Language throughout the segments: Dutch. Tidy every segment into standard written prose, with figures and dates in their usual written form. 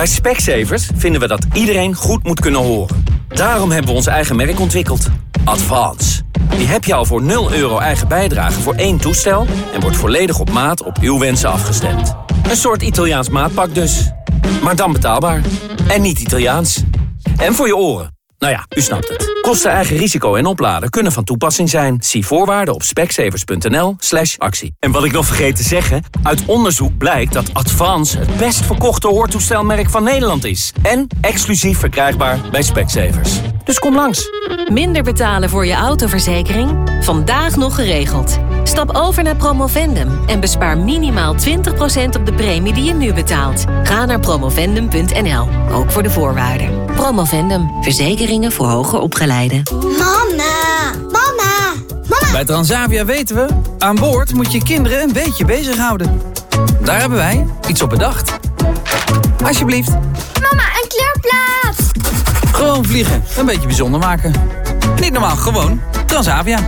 Bij Specsavers vinden we dat iedereen goed moet kunnen horen. Daarom hebben we ons eigen merk ontwikkeld. Advance. Die heb je al voor €0 eigen bijdrage voor 1 toestel... en wordt volledig op maat op uw wensen afgestemd. Een soort Italiaans maatpak dus. Maar dan betaalbaar. En niet Italiaans. En voor je oren. Nou ja, u snapt het. Kosten, eigen risico en opladen kunnen van toepassing zijn. Zie voorwaarden op specsavers.nl/actie. En wat ik nog vergeet te zeggen... uit onderzoek blijkt dat Advance het best verkochte hoortoestelmerk van Nederland is. En exclusief verkrijgbaar bij Specsavers. Dus kom langs. Minder betalen voor je autoverzekering? Vandaag nog geregeld. Stap over naar Promovendum en bespaar minimaal 20% op de premie die je nu betaalt. Ga naar promovendum.nl, ook voor de voorwaarden. Promovendum, verzekeringen voor hoger opgeleiden. Mama! Bij Transavia weten we, aan boord moet je kinderen een beetje bezighouden. Daar hebben wij iets op bedacht. Alsjeblieft. Mama, een kleurplaat! Gewoon vliegen, een beetje bijzonder maken. Niet normaal, gewoon Transavia.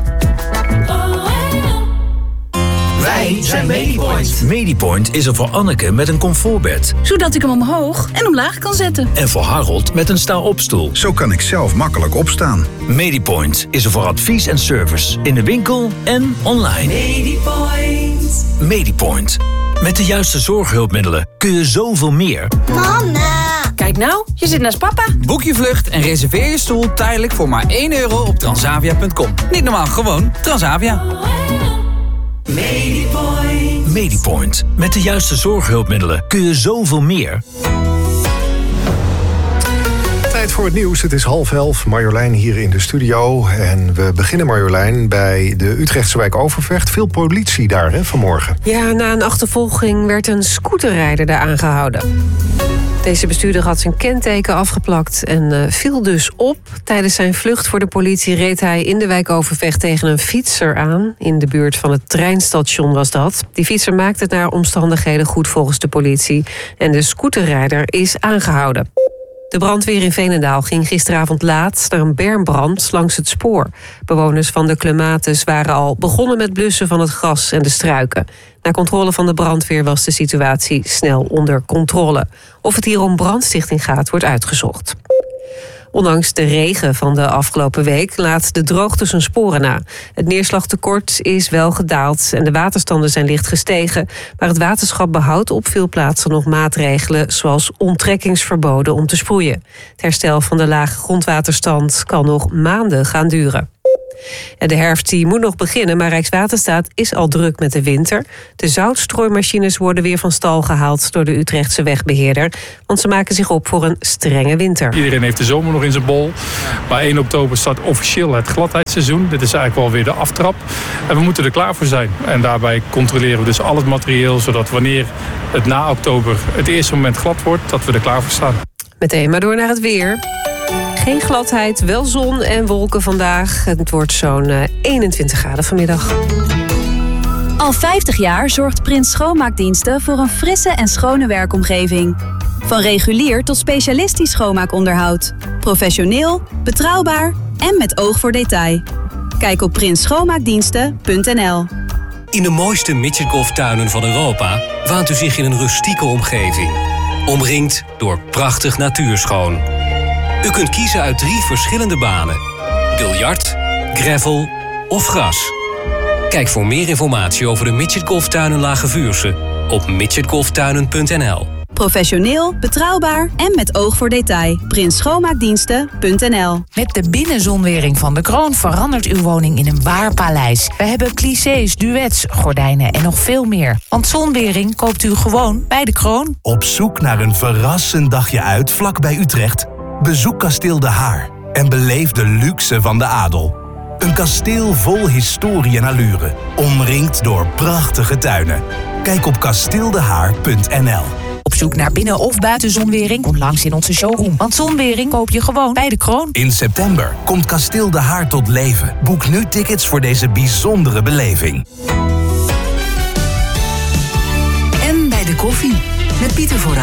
Wij zijn Medipoint. Medipoint is er voor Anneke met een comfortbed. Zodat ik hem omhoog en omlaag kan zetten. En voor Harold met een sta-opstoel. Zo kan ik zelf makkelijk opstaan. Medipoint is er voor advies en service. In de winkel en online. Medipoint. Medipoint. Met de juiste zorghulpmiddelen kun je zoveel meer. Mama! Kijk nou, je zit naast papa. Boek je vlucht en reserveer je stoel tijdelijk voor maar €1 op transavia.com. Niet normaal, gewoon Transavia. Medipoint. Medipoint. Met de juiste zorghulpmiddelen kun je zoveel meer. Tijd voor het nieuws. Het is 10:30. Marjolein hier in de studio. En we beginnen, Marjolein, bij de Utrechtse wijk Overvecht. Veel politie daar, hè, vanmorgen. Ja, na een achtervolging werd een scooterrijder daar aangehouden. Deze bestuurder had zijn kenteken afgeplakt en viel dus op. Tijdens zijn vlucht voor de politie reed hij in de wijk Overvecht tegen een fietser aan. In de buurt van het treinstation was dat. Die fietser maakte het naar omstandigheden goed volgens de politie. En de scooterrijder is aangehouden. De brandweer in Veenendaal ging gisteravond laat naar een bermbrand langs het spoor. Bewoners van de Clematis waren al begonnen met blussen van het gras en de struiken. Na controle van de brandweer was de situatie snel onder controle. Of het hier om brandstichting gaat, wordt uitgezocht. Ondanks de regen van de afgelopen week laat de droogte zijn sporen na. Het neerslagtekort is wel gedaald en de waterstanden zijn licht gestegen. Maar het waterschap behoudt op veel plaatsen nog maatregelen zoals onttrekkingsverboden om te sproeien. Het herstel van de lage grondwaterstand kan nog maanden gaan duren. De herfst die moet nog beginnen, maar Rijkswaterstaat is al druk met de winter. De zoutstrooimachines worden weer van stal gehaald door de Utrechtse wegbeheerder. Want ze maken zich op voor een strenge winter. Iedereen heeft de zomer nog in zijn bol. Maar 1 oktober start officieel het gladheidsseizoen. Dit is eigenlijk wel weer de aftrap. En we moeten er klaar voor zijn. En daarbij controleren we dus al het materieel, zodat wanneer het na oktober het eerste moment glad wordt, dat we er klaar voor staan. Meteen maar door naar het weer. Geen gladheid, wel zon en wolken vandaag. Het wordt zo'n 21 graden vanmiddag. Al 50 jaar zorgt Prins Schoonmaakdiensten voor een frisse en schone werkomgeving. Van regulier tot specialistisch schoonmaakonderhoud. Professioneel, betrouwbaar en met oog voor detail. Kijk op prinsschoonmaakdiensten.nl. In de mooiste midgetgolftuinen van Europa waant u zich in een rustieke omgeving. Omringd door prachtig natuurschoon. U kunt kiezen uit 3 verschillende banen. Biljart, gravel of gras. Kijk voor meer informatie over de midgetgolftuinen Lage Vuursche op midgetgolftuinen.nl. Professioneel, betrouwbaar en met oog voor detail. prinsschoonmaakdiensten.nl. Met de binnenzonwering van de Kroon verandert uw woning in een waar paleis. We hebben clichés, duets, gordijnen en nog veel meer. Want zonwering koopt u gewoon bij de Kroon. Op zoek naar een verrassend dagje uit vlak bij Utrecht? Bezoek Kasteel De Haar en beleef de luxe van de adel. Een kasteel vol historie en allure, omringd door prachtige tuinen. Kijk op kasteeldehaar.nl. Op zoek naar binnen- of buitenzonwering? Kom langs in onze showroom. Want zonwering koop je gewoon bij de Kroon. In september komt Kasteel De Haar tot leven. Boek nu tickets voor deze bijzondere beleving. En bij de koffie met Pieter Vooruit.